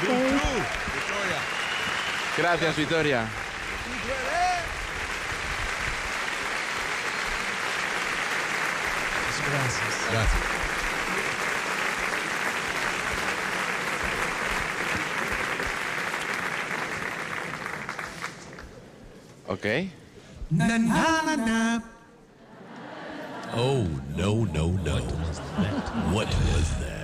Gracias, Victoria. Gracias. Ok. Oh, no. What was that?